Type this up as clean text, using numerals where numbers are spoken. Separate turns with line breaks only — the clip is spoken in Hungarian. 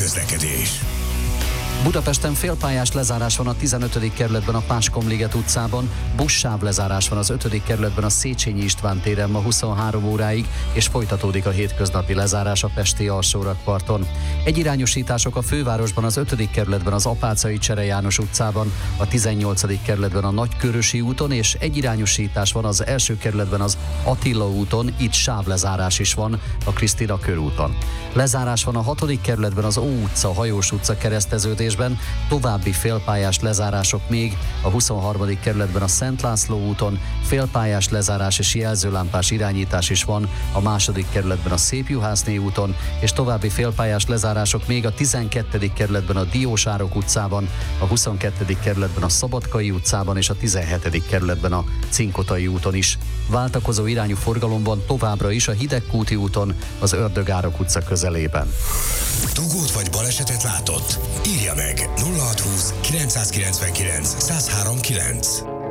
közlekedés.
Budapesten félpályás lezárás van a 15. kerületben a Páskomliget utcában, buszsáv lezárás van az 5. kerületben a Széchenyi István téren ma 23 óráig, és folytatódik a hétköznapi lezárás a pesti alsórakparton. Egyirányosítások a fővárosban az 5. kerületben az Apáczai Csere János utcában, a 18. kerületben a Nagykörösi úton, és egyirányosítás van az 1. kerületben az Attila úton, itt sávlezárás is van a Krisztina körúton. Lezárás van a 6. kerületben az Ó utca, Hajós utca kereszteződésben, további félpályás lezárások még a 23. kerületben a Szent László úton, félpályás lezárás és jelzőlámpás irányítás is van a 2. kerületben a Szépjuhászné úton, és további félpályás lezárások még a 12. kerületben a Diósárok utcában, a 22. kerületben a Szabadkai utcában és a 17. kerületben a Cinkotai úton is. Váltakozó irányú forgalom van továbbra is a Hidegkúti úton, az Ördögárok utca közelében.
Dugót vagy balesetet látott? Írja meg 0620 999 1039.